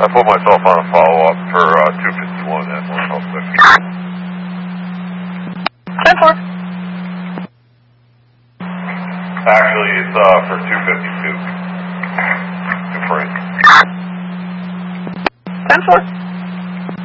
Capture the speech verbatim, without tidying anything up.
I put myself on a follow-up for uh, two fifty-one at one oh six. ten four. Actually, it's uh, for two fifty-two. Two free. ten four.